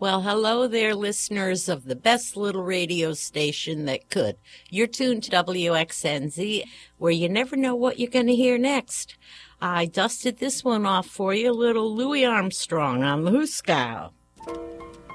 Well, hello there, listeners of the best little radio station that could. You're tuned to WXNZ, where you never know what you're going to hear next. I dusted this one off for you, little Louis Armstrong on the Huskow.